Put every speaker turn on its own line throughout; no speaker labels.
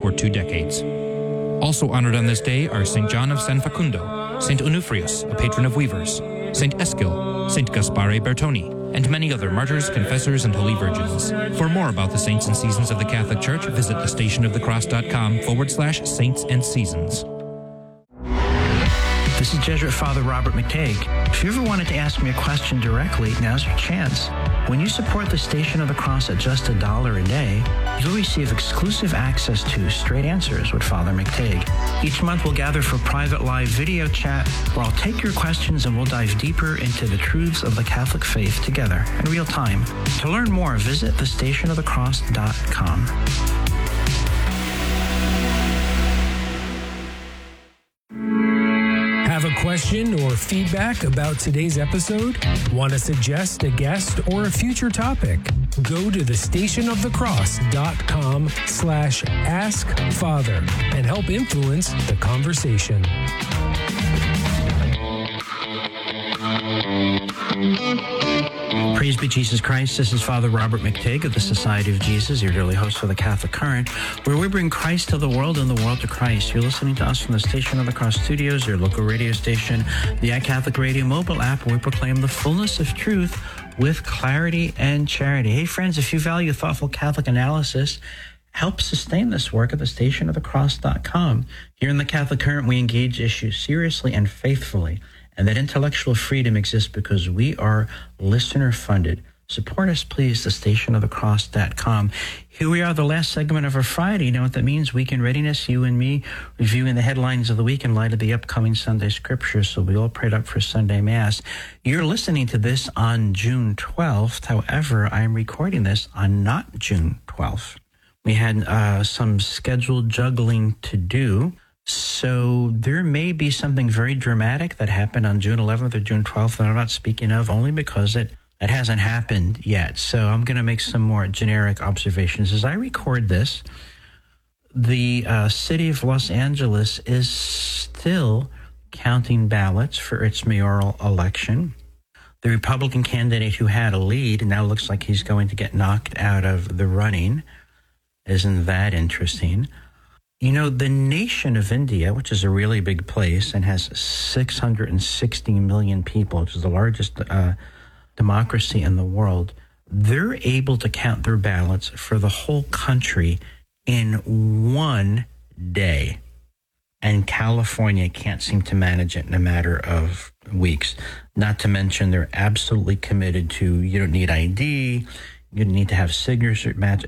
for 2 decades. Also honored on this day are St. John of San Facundo, St. Onufrius, a patron of weavers, St. Eskill, St. Gaspare Bertoni, and many other martyrs, confessors, and holy virgins. For more about the saints and seasons of the Catholic Church, visit thestationofthecross.com/saints and seasons.
This is Jesuit Father Robert McTague. If you ever wanted to ask me a question directly, now's your chance. When you support the Station of the Cross at just $1 a day, you'll receive exclusive access to Straight Answers with Father McTague. Each month we'll gather for private live video chat where I'll take your questions and we'll dive deeper into the truths of the Catholic faith together in real time. To learn more, visit thestationofthecross.com.
Have a question or feedback about today's episode? Want to suggest a guest or a future topic? Go to thestationofthecross.com/askfather and help influence the conversation.
Praise be Jesus Christ. This is Father Robert McTague of the Society of Jesus, your daily host for the Catholic Current, where we bring Christ to the world and the world to Christ. You're listening to us from the Station of the Cross Studios, your local radio station, the iCatholic Radio mobile app, where we proclaim the fullness of truth with clarity and charity. Hey, friends, if you value thoughtful Catholic analysis, help sustain this work at thestationofthecross.com. Here in the Catholic Current, we engage issues seriously and faithfully. And that intellectual freedom exists because we are listener-funded. Support us, please, thestationofthecross.com. Here we are, the last segment of our Friday. You know what that means? Week in Readiness, you and me reviewing the headlines of the week in light of the upcoming Sunday Scriptures. So we all prayed up for Sunday Mass. You're listening to this on June 12th. However, I'm recording this on not June 12th. We had some scheduled juggling to do. So there may be something very dramatic that happened on June 11th or June 12th that I'm not speaking of, only because it hasn't happened yet. So I'm going to make some more generic observations. As I record this, the city of Los Angeles is still counting ballots for its mayoral election. The Republican candidate who had a lead now looks like he's going to get knocked out of the running. Isn't that interesting? You know, the nation of India, which is a really big place and has 660 million people, which is the largest democracy in the world, they're able to count their ballots for the whole country in 1 day. And California can't seem to manage it in a matter of weeks. Not to mention they're absolutely committed to, you don't need ID, you don't need to have signature match.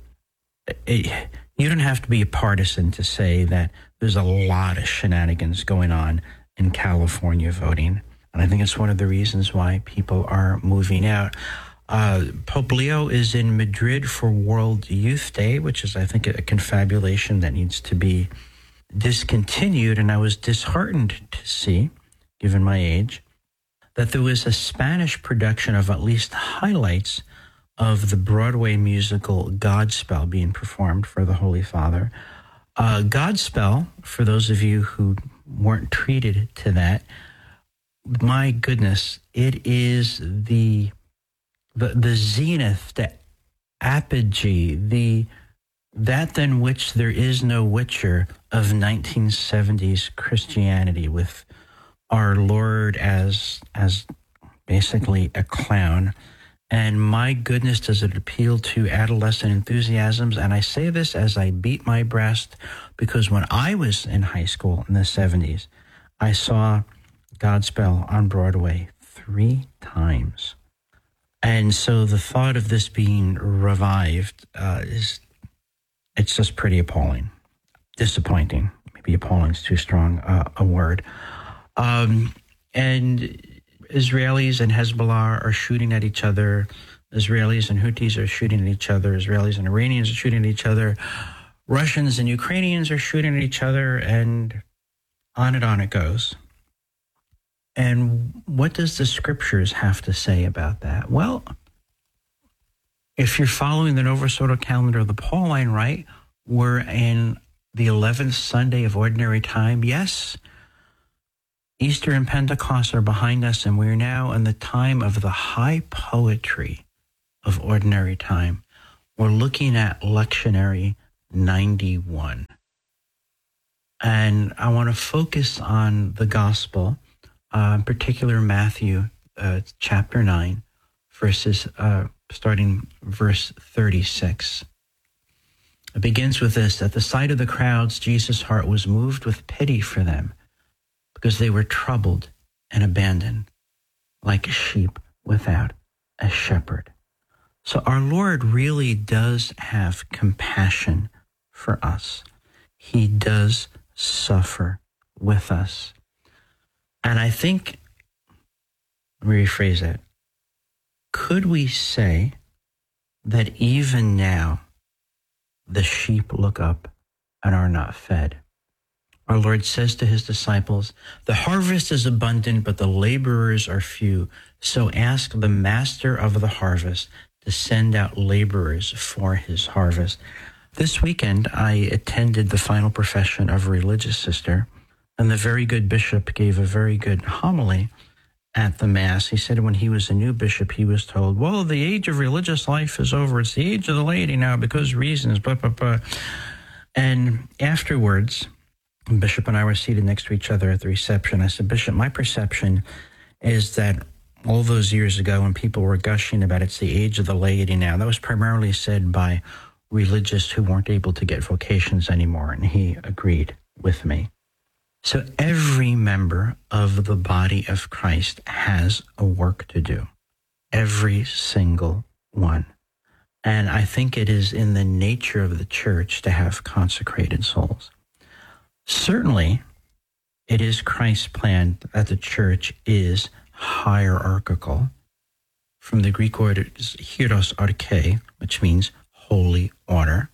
You don't have to be a partisan to say that there's a lot of shenanigans going on in California voting. And I think it's one of the reasons why people are moving out. Pope Leo is in Madrid for World Youth Day, which is, I think, a confabulation that needs to be discontinued. And I was disheartened to see, given my age, that there was a Spanish production of at least highlights of the Broadway musical Godspell being performed for the Holy Father. Godspell, for those of you who weren't treated to that, my goodness, it is the zenith, the apogee, that than which there is no witcher of 1970s Christianity, with our Lord as basically a clown. And my goodness, does it appeal to adolescent enthusiasms. And I say this as I beat my breast, because when I was in high school in the 70s, I saw Godspell on Broadway 3 times. And so the thought of this being revived it's just pretty appalling. Disappointing. Maybe appalling is too strong a word. And Israelis and Hezbollah are shooting at each other. Israelis and Houthis are shooting at each other. Israelis and Iranians are shooting at each other. Russians and Ukrainians are shooting at each other, and on it goes. And what does the Scriptures have to say about that? Well, if you're following the Novus Ordo calendar of the Pauline Rite, we're in the 11th Sunday of Ordinary Time. Yes, Easter and Pentecost are behind us, and we're now in the time of the high poetry of Ordinary Time. We're looking at lectionary 91. And I want to focus on the gospel, in particular Matthew chapter 9, starting verse 36. It begins with this: at the sight of the crowds, Jesus' heart was moved with pity for them, because they were troubled and abandoned, like sheep without a shepherd. So our Lord really does have compassion for us. He does suffer with us. And I think, let me rephrase that. Could we say that even now the sheep look up and are not fed? Our Lord says to his disciples, "The harvest is abundant, but the laborers are few. So ask the master of the harvest to send out laborers for his harvest." This weekend, I attended the final profession of a religious sister, and the very good bishop gave a very good homily at the Mass. He said when he was a new bishop, he was told, well, the age of religious life is over. It's the age of the laity now because reasons, blah, blah, blah. And afterwards, the bishop and I were seated next to each other at the reception. I said, Bishop, my perception is that all those years ago when people were gushing about it's the age of the laity now, that was primarily said by religious who weren't able to get vocations anymore. And he agreed with me. So every member of the body of Christ has a work to do. Every single one. And I think it is in the nature of the church to have consecrated souls. Certainly, it is Christ's plan that the church is hierarchical. From the Greek word, it's hieros arche, which means holy order.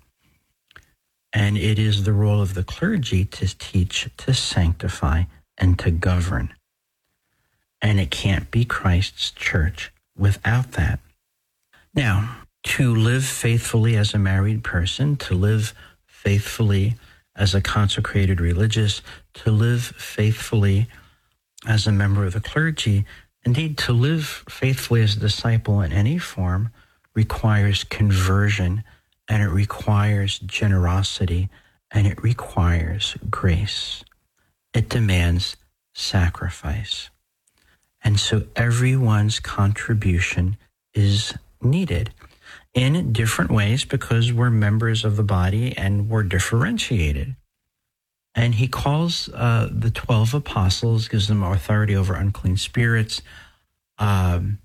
And it is the role of the clergy to teach, to sanctify, and to govern. And it can't be Christ's church without that. Now, to live faithfully as a married person, to live faithfully as a consecrated religious, to live faithfully as a member of the clergy, indeed, to live faithfully as a disciple in any form requires conversion, and it requires generosity, and it requires grace. It demands sacrifice. And so everyone's contribution is needed in different ways because we're members of the body and we're differentiated. And he calls the 12 apostles, gives them authority over unclean spirits, and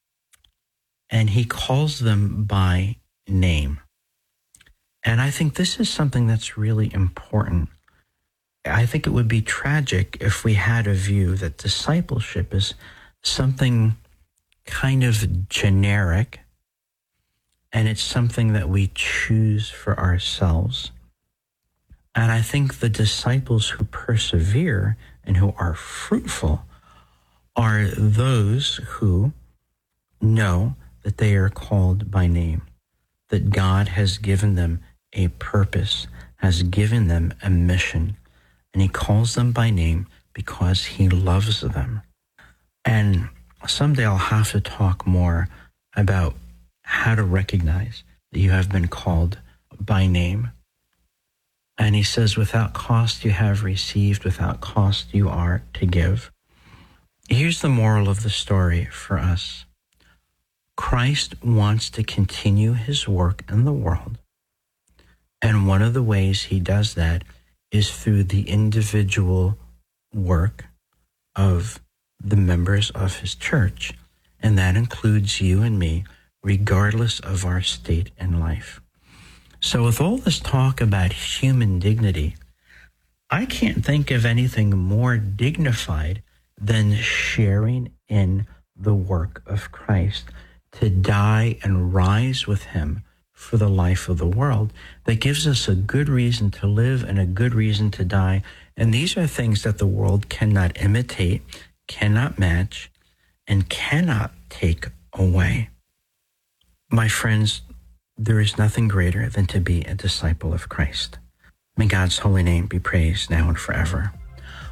he calls them by name. And I think this is something that's really important. I think it would be tragic if we had a view that discipleship is something kind of generic, and it's something that we choose for ourselves. And I think the disciples who persevere and who are fruitful are those who know that they are called by name, that God has given them a purpose, has given them a mission, and he calls them by name because he loves them. And someday I'll have to talk more about how to recognize that you have been called by name. And he says, without cost you have received, without cost you are to give. Here's the moral of the story for us. Christ wants to continue his work in the world. And one of the ways he does that is through the individual work of the members of his church. And that includes you and me, regardless of our state in life. So with all this talk about human dignity, I can't think of anything more dignified than sharing in the work of Christ, to die and rise with him for the life of the world. That gives us a good reason to live and a good reason to die. And these are things that the world cannot imitate, cannot match, and cannot take away. My friends, there is nothing greater than to be a disciple of Christ. May God's holy name be praised now and forever.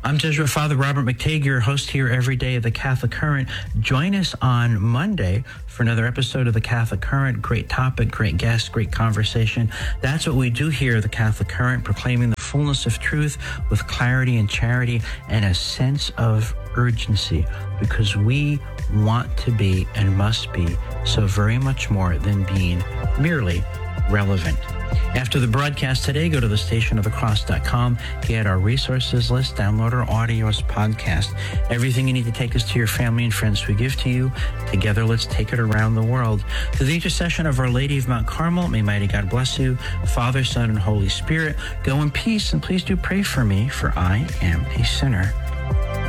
I'm Jesuit Father Robert McTague, your host here every day of the Catholic Current. Join us on Monday for another episode of the Catholic Current. Great topic, great guest, great conversation. That's what we do here at the Catholic Current, proclaiming the fullness of truth with clarity and charity and a sense of urgency, because we want to be and must be so very much more than being merely relevant. After the broadcast today, go to thestationofthecross.com, get our resources list, download our audio as podcast. Everything you need to take us to your family and friends we give to you. Together, let's take it around the world. Through the intercession of Our Lady of Mount Carmel, may mighty God bless you, Father, Son, and Holy Spirit. Go in peace, and please do pray for me, for I am a sinner.